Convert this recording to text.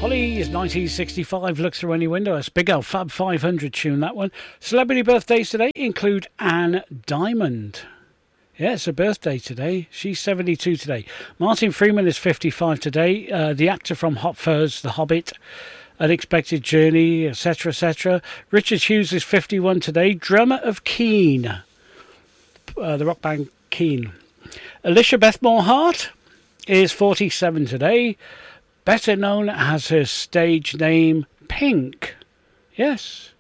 Holly's 1965 Looks Through Any Window. That's big old Fab 500 tune, that one. Celebrity birthdays today include Anne Diamond. Yeah, it's her birthday today. She's 72 today. Martin Freeman is 55 today. The actor from Hot Fuzz, The Hobbit, Unexpected Journey, etc., etc. Richard Hughes is 51 today. Drummer of Keane, the rock band Keane. Alicia Bethmore Hart is 47 today. Better known as her stage name Pink. Yes,